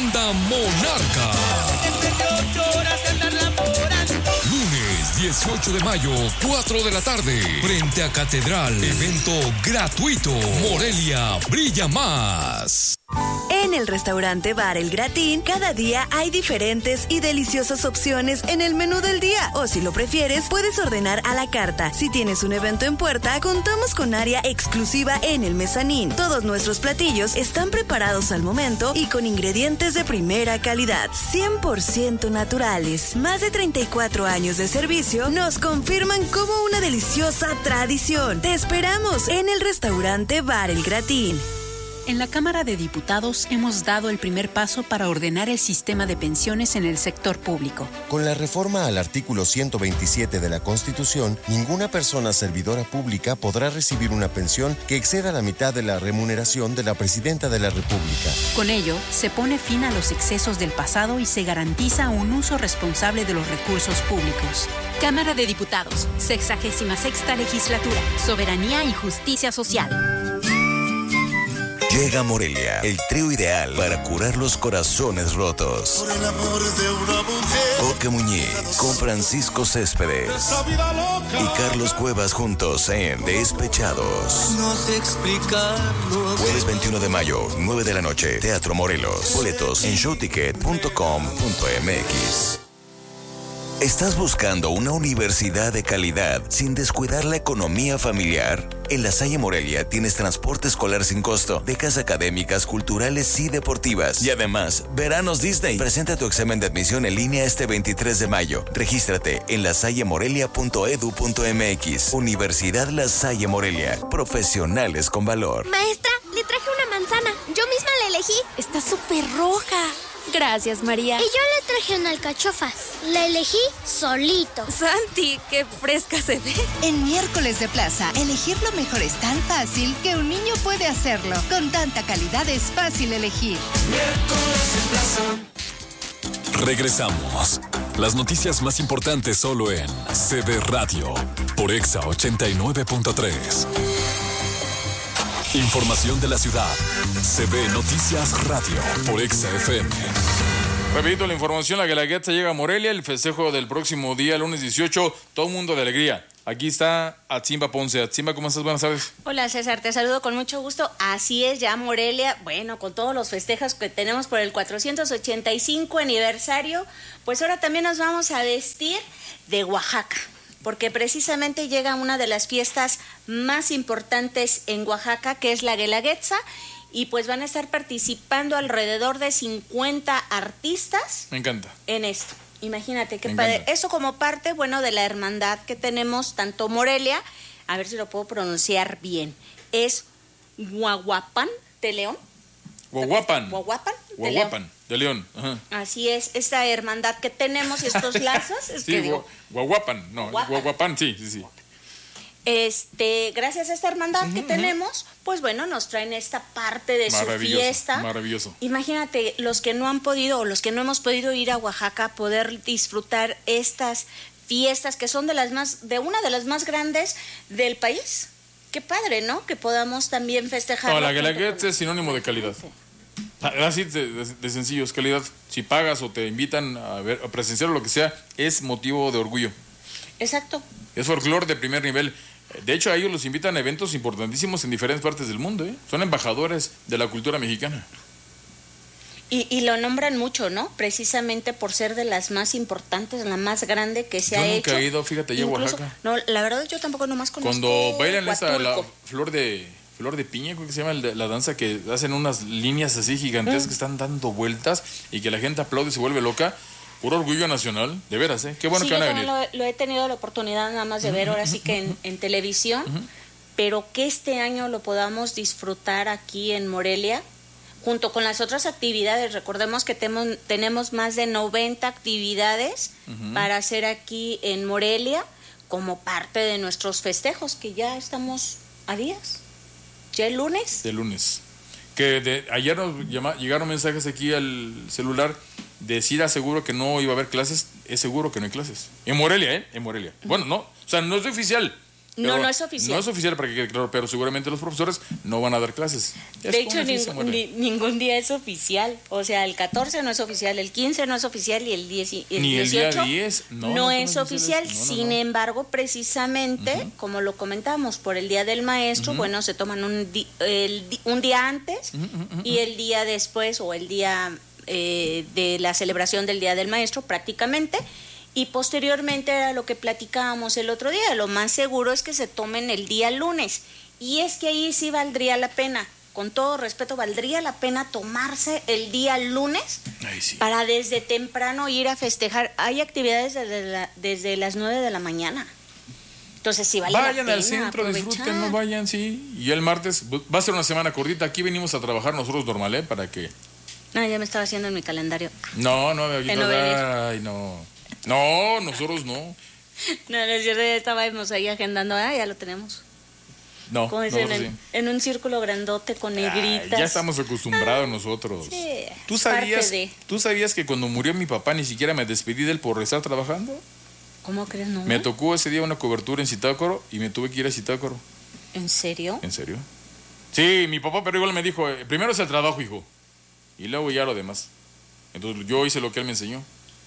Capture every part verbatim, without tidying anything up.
Banda Monarca. Lunes dieciocho de mayo, cuatro de la tarde, frente a Catedral. Evento gratuito. Morelia brilla más. En el restaurante Bar El Gratín, cada día hay diferentes y deliciosas opciones en el menú del día. O si lo prefieres, puedes ordenar a la carta. Si tienes un evento en puerta, contamos con área exclusiva en el mezanín. Todos nuestros platillos están preparados al momento y con ingredientes de primera calidad, cien por ciento naturales. Más de treinta y cuatro años de servicio nos confirman como una deliciosa tradición. Te esperamos en el restaurante Bar El Gratín. En la Cámara de Diputados hemos dado el primer paso para ordenar el sistema de pensiones en el sector público. Con la reforma al artículo ciento veintisiete de la Constitución, ninguna persona servidora pública podrá recibir una pensión que exceda la mitad de la remuneración de la Presidenta de la República. Con ello, se pone fin a los excesos del pasado y se garantiza un uso responsable de los recursos públicos. Cámara de Diputados, sexagésima sexta legislatura, Soberanía y Justicia Social. Llega a Morelia, el trío ideal para curar los corazones rotos. Por el amor de una mujer. Coque Muñiz con Francisco Céspedes y Carlos Cuevas juntos en Despechados. No sé explicarlo. Jueves veintiuno de mayo, nueve de la noche, Teatro Morelos. Boletos en showticket punto com punto m x. ¿Estás buscando una universidad de calidad sin descuidar la economía familiar? En La Salle Morelia tienes transporte escolar sin costo, becas académicas, culturales y deportivas. Y además, veranos Disney. Presenta tu examen de admisión en línea este veintitrés de mayo. Regístrate en lasallemorelia punto edu punto m x. Universidad La Salle Morelia. Profesionales con valor. Maestra, le traje una manzana. Yo misma la elegí. Está súper roja. Gracias, María. Y yo le traje una alcachofa. La elegí solito. Santi, qué fresca se ve. En Miércoles de Plaza, elegir lo mejor es tan fácil que un niño puede hacerlo. Con tanta calidad es fácil elegir. Miércoles de Plaza. Regresamos. Las noticias más importantes solo en C B Radio por Exa ochenta y nueve punto tres. Información de la ciudad. C B Noticias Radio por Exa F M. Repito la información, la Guelaguetza llega a Morelia, el festejo del próximo día, lunes dieciocho, todo mundo de alegría. Aquí está Atzimba Ponce. Atzimba, ¿cómo estás? Buenas tardes. Hola César, te saludo con mucho gusto. Así es, ya Morelia, bueno, con todos los festejos que tenemos por el cuatrocientos ochenta y cinco aniversario, pues ahora también nos vamos a vestir de Oaxaca, porque precisamente llega una de las fiestas más importantes en Oaxaca, que es la Guelaguetza, y pues van a estar participando alrededor de cincuenta artistas. Me encanta. En esto. Imagínate qué padre. Eso como parte, bueno, de la hermandad que tenemos, tanto Morelia, a ver si lo puedo pronunciar bien, es Guaguapan de León. Guaguapan. Guaguapan de Guaguapan León. de León. Ajá. Así es, esta hermandad que tenemos y estos lazos. Es sí, que digo, Guaguapan, no, Guaguapan. Guaguapan, sí, sí, sí. Este, gracias a esta hermandad uh-huh, que tenemos, pues bueno, nos traen esta parte de su fiesta. Maravilloso. Imagínate, los que no han podido o los que no hemos podido ir a Oaxaca, poder disfrutar estas fiestas que son de las más, de una de las más grandes del país. Qué padre, ¿no? Que podamos también festejar. No, la Guelaguetza es sinónimo de calidad. Así de, de, de sencillo, es calidad. Si pagas o te invitan a, ver, a presenciar o lo que sea, es motivo de orgullo. Exacto. Es folclore de primer nivel. De hecho, a ellos los invitan a eventos importantísimos en diferentes partes del mundo, ¿eh? Son embajadores de la cultura mexicana. Y, y lo nombran mucho, ¿no? Precisamente por ser de las más importantes, la más grande que se yo ha nunca hecho. Yo nunca he ido, fíjate, ya a Oaxaca. No, la verdad yo tampoco nomás conozco. Cuando bailan esa, la Huatulco. flor de flor de piña, creo que se llama el, la danza, que hacen unas líneas así gigantescas mm. que están dando vueltas y que la gente aplaude y se vuelve loca. Puro orgullo nacional, de veras, ¿eh? Qué bueno sí, que van a venir. Lo, lo he tenido la oportunidad nada más de ver, uh-huh, ahora sí que en, en televisión, uh-huh, pero que este año lo podamos disfrutar aquí en Morelia, junto con las otras actividades. Recordemos que temos, tenemos más de noventa actividades uh-huh. para hacer aquí en Morelia, como parte de nuestros festejos, que ya estamos a días. ¿Ya el lunes? De lunes. Que de, ayer nos llama, llegaron mensajes aquí al celular. Decir aseguro que no iba a haber clases, es seguro que no hay clases. En Morelia, ¿eh? En Morelia. Uh-huh. Bueno, no, o sea, no es oficial, No, no es oficial. No es oficial, para que quede claro, pero seguramente los profesores no van a dar clases. Es de hecho, fiesta, ningún, ni, ningún día es oficial. O sea, el catorce no es oficial, el quince no es oficial y el, diez, el Ni dieciocho el día diez no, no, no es oficial. No, no, Sin no. embargo, precisamente, uh-huh. como lo comentamos, por el Día del Maestro, uh-huh. bueno, se toman un, di, el, un día antes uh-huh, uh-huh. y el día después o el día eh, de la celebración del Día del Maestro prácticamente. Y posteriormente era lo que platicábamos el otro día, lo más seguro es que se tomen el día lunes. Y es que ahí sí valdría la pena, con todo respeto, valdría la pena tomarse el día lunes sí. para desde temprano ir a festejar. Hay actividades desde, la, desde las nueve de la mañana. Entonces sí vale vayan la pena al centro, aprovechar. disfruten, no vayan, sí. Y el martes va a ser una semana cortita, aquí venimos a trabajar nosotros normal, ¿eh? Para que... No, ya me estaba haciendo en mi calendario. No, no, aquí no ay, no... No, nosotros no. No, no es cierto, ya estábamos ahí agendando, ah, ya lo tenemos. No, como dicen, en, sí. en un círculo grandote con negritas. Ay, ya estamos acostumbrados ah, nosotros. Sí, ¿Tú sabías, de... ¿Tú sabías que cuando murió mi papá ni siquiera me despedí de él por estar trabajando? ¿Cómo crees, no? Me tocó ese día una cobertura en Zitácuaro y me tuve que ir a Zitácuaro. ¿En serio? ¿En serio? Sí, mi papá, pero igual me dijo, primero es el trabajo, hijo, y luego ya lo demás. Entonces yo hice lo que él me enseñó.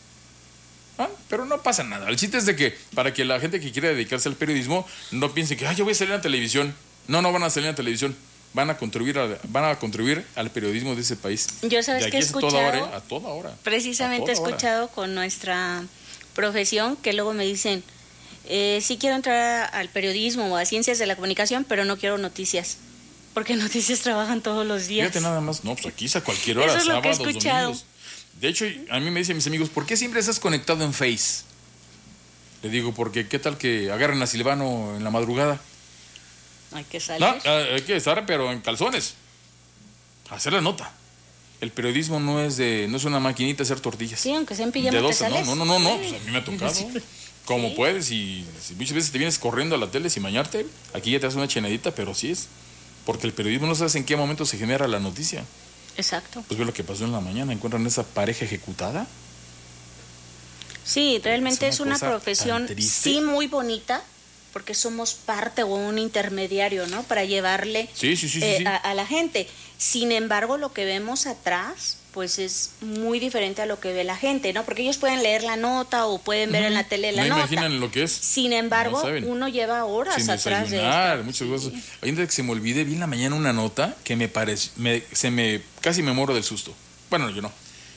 Ah, pero no pasa nada. El chiste es de que para que la gente que quiera dedicarse al periodismo no piense que, ay, yo voy a salir en la televisión. No, no van a salir en la televisión. Van a contribuir, a, van a contribuir al periodismo de ese país. Yo sabes que he escuchado. Toda hora, ¿eh? A toda hora. Precisamente he escuchado hora. Con nuestra profesión que luego me dicen, eh, sí quiero entrar al periodismo o a ciencias de la comunicación, pero no quiero noticias. Porque noticias trabajan todos los días. Fíjate nada más. No, pues aquí es a cualquier hora, Eso es lo sábados, que he escuchado. domingos. De hecho, a mí me dicen mis amigos, ¿por qué siempre estás conectado en Face? Le digo, porque ¿qué tal que agarren a Silvano en la madrugada? Hay que salir. No, hay que estar, pero en calzones. Hacer la nota. El periodismo no es de, no es una maquinita hacer tortillas. Sí, aunque sea en pijama de te doce, sales. No, no, no, no, pues a mí me ha tocado. Sí. Como sí. puedes, y si muchas veces te vienes corriendo a la tele sin bañarte, aquí ya te haces una chenadita, pero sí es. Porque el periodismo no sabes en qué momento se genera la noticia. Exacto. Pues ve lo que pasó en la mañana, encuentran esa pareja ejecutada. Sí, realmente es una, es una profesión, sí, muy bonita, porque somos parte o un intermediario, ¿no? Para llevarle sí, sí, sí, eh, sí. A, a la gente. Sin embargo, lo que vemos atrás, pues es muy diferente a lo que ve la gente, ¿no? Porque ellos pueden leer la nota o pueden ver uh-huh. en la tele la no nota. Imaginan lo que es. Sin embargo, no uno lleva horas sin atrás de esto. Muchas cosas. Sí. Hay un día que se me olvidé, vi en la mañana una nota que me parece, me, se me, casi me muero del susto. Bueno, yo no.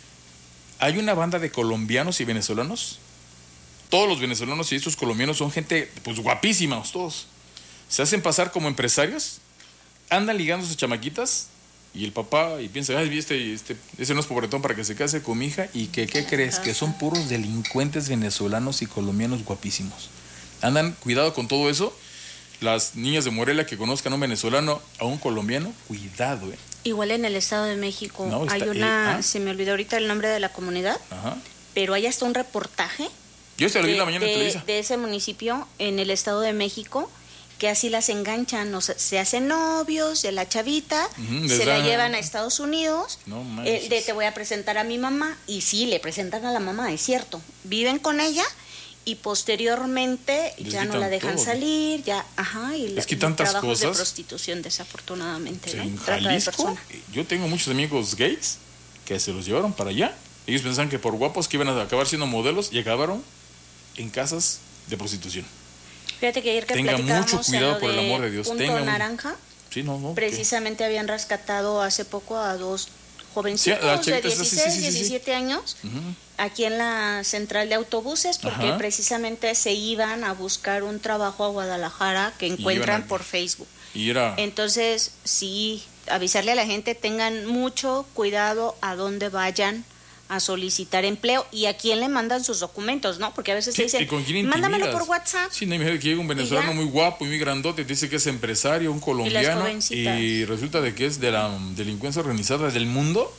Hay una banda de colombianos y venezolanos. Todos los venezolanos y estos colombianos son gente, pues guapísimos todos. Se hacen pasar como empresarios, andan ligando a sus chamaquitas. Y el papá, y piensa, ay, este, este, ese no es pobretón para que se case con mi hija. Y que, ¿qué crees? Que son puros delincuentes venezolanos y colombianos guapísimos. Andan, cuidado con todo eso. Las niñas de Morelia que conozcan a un venezolano, a un colombiano, cuidado, ¿eh? Igual en el Estado de México no, está, hay una, eh, ¿ah? se me olvidó ahorita el nombre de la comunidad, ajá. pero hay hasta un reportaje. Yo se lo vi en la mañana de, en Televisa. De ese municipio en el Estado de México, que así las enganchan, o sea, se hacen novios de la chavita, uh-huh, se la llevan a Estados Unidos, no, eh, de te voy a presentar a mi mamá, y sí, le presentan a la mamá, es cierto, viven con ella y posteriormente les ya no la dejan todo. salir, ya, ajá, y es que y tantas trabajos cosas. de prostitución desafortunadamente, sí, ¿no? En Trata Jalisco, de persona. Yo tengo muchos amigos gays que se los llevaron para allá, ellos pensaban que por guapos que iban a acabar siendo modelos y acabaron en casas de prostitución. Fíjate que ayer que tenga platicábamos mucho cuidado de por el amor de Dios. Punto tenga Naranja, sí, no, no, precisamente ¿qué? Habían rescatado hace poco a dos jovencitos sí, de dieciséis, sí, sí, sí, diecisiete sí. años, uh-huh. aquí en la central de autobuses, porque Ajá. precisamente se iban a buscar un trabajo a Guadalajara que encuentran a... por Facebook. Y era... Entonces, sí, avisarle a la gente, tengan mucho cuidado a dónde vayan a solicitar empleo y a quién le mandan sus documentos, ¿no? Porque a veces sí, se dicen, mándamelo por WhatsApp. Sí, no, imagínate que llega un venezolano muy guapo y muy grandote, dice que es empresario, un colombiano, y, y resulta de que es de la delincuencia organizada del mundo.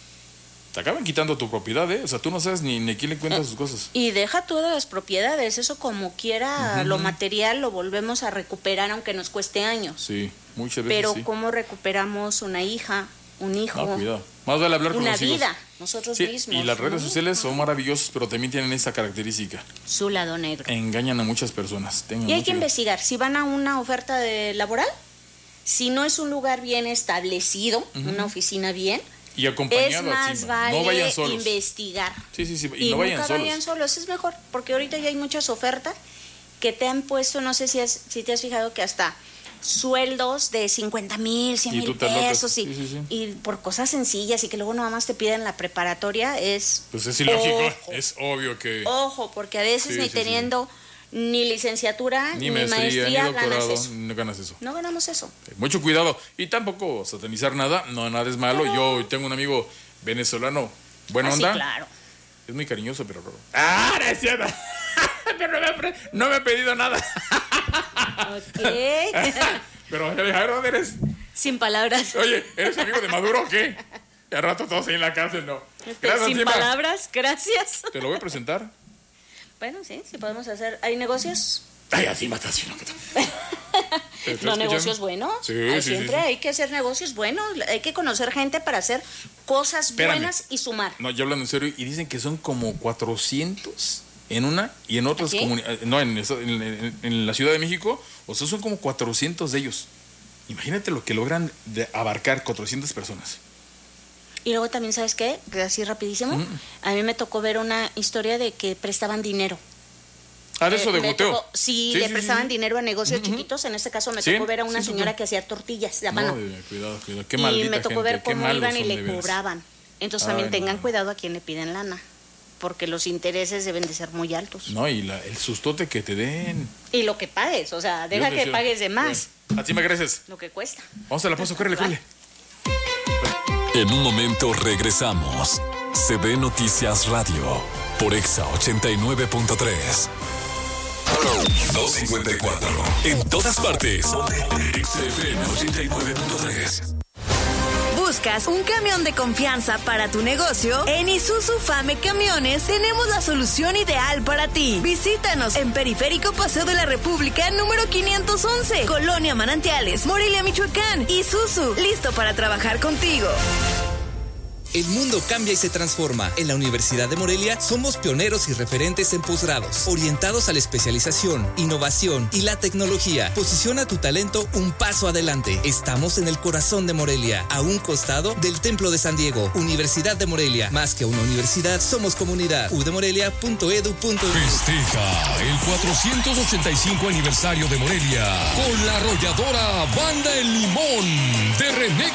Te acaban quitando tu propiedad, ¿eh? O sea, tú no sabes ni, ni a quién le cuentas eh, sus cosas. Y deja todas las propiedades, eso como quiera, uh-huh. lo material lo volvemos a recuperar aunque nos cueste años. Sí, muchas veces Pero sí. ¿cómo recuperamos una hija? un hijo. No, cuidado. Más vale hablar con una los hijos. vida, nosotros Sí, mismos. y las redes ¿no? sociales son maravillosas, pero también tienen esa característica. Su lado negro. Engañan a muchas personas. Tengan Y hay mucho que cuidado. investigar. Si van a una oferta de laboral, si no es un lugar bien establecido, Ujú. una oficina bien, Y acompañado es más encima. vale No vayan solos. investigar. Sí, sí, sí. Y, Y, no vayan nunca solos. vayan solos, es mejor, porque ahorita ya hay muchas ofertas que te han puesto, no sé si, has, si te has fijado que hasta sueldos de cincuenta mil, cien Y mil tú te locas. pesos y, Sí, sí, sí. y por cosas sencillas y que luego nada más te piden la preparatoria es... Pues es ilógico. Ojo. Es obvio que. Ojo, porque a veces Sí, ni sí, sí. teniendo ni licenciatura Ni ni, maestría, maestría, ni ganas doctorado, eso. no ganas eso. No ganamos eso. Mucho cuidado. Y tampoco satanizar nada. No, nada es malo. Yo tengo un amigo venezolano. Buena Ah, sí, onda. claro. Es muy cariñoso, pero raro. ¡Ah, no es cierto! Pero no me, ha pre- no me he pedido nada. Ok. Pero, a ver, ¿dónde eres? Sin palabras. Oye, ¿eres amigo de Maduro o qué? Y al rato todos ahí en la cárcel, no. Gracias, Sin Simba. palabras, gracias. Te lo voy a presentar. Bueno, sí, sí podemos hacer. ¿Hay negocios? Ay, así matas. ¿No, No, negocios buenos. Sí, Ay, sí, siempre sí, sí. hay que hacer negocios buenos. Hay que conocer gente para hacer cosas Espérame. buenas y sumar. No, ya hablando en serio, y dicen que son como cuatrocientos en una y en otras ¿Aquí? comunidades. No, en, eso- en- en- en la Ciudad de México, o sea, son como cuatrocientos de ellos. Imagínate lo que logran de abarcar cuatrocientas personas. Y luego también, ¿sabes qué? Que así rapidísimo. Mm. A mí me tocó ver una historia de que prestaban dinero. Ah, de eso Eh, de me goteo. tocó- sí, Sí, le sí, prestaban sí. dinero a negocios Ujú. chiquitos. En este caso me Sí, tocó ver a una sí, señora supe. que hacía tortillas de No, mano. eh, cuidado, cuidado. Qué y maldita me tocó gente, ver qué cómo malos iban y son, le de veras. cobraban. Entonces Ay, también no, tengan no. cuidado a quien le piden lana, porque los intereses deben de ser muy altos. No, y la- el sustote que te den. Y lo que pagues, o sea, deja Dios que mío. pagues de más, Bueno, a ti me gracias. lo que cuesta. Vamos a la pausa, córrele, córrele. En un momento regresamos. C B Noticias Radio por Exa ochenta y nueve punto tres. doscientos cincuenta y cuatro. En todas partes. Exa F M ochenta y nueve punto tres. ¿Buscas un camión de confianza para tu negocio? En Isuzu Fame Camiones tenemos la solución ideal para ti. Visítanos en Periférico Paseo de la República número quinientos once, Colonia Manantiales, Morelia, Michoacán. Isuzu, listo para trabajar contigo. El mundo cambia y se transforma. En la Universidad de Morelia somos pioneros y referentes en posgrados, orientados a la especialización, innovación y la tecnología. Posiciona tu talento un paso adelante. Estamos en el corazón de Morelia, a un costado del Templo de San Diego. Universidad de Morelia. Más que una universidad, somos comunidad. u de morelia punto e d u punto e m x. Festeja el cuatrocientos ochenta y cinco aniversario de Morelia con la arrolladora Banda El Limón de René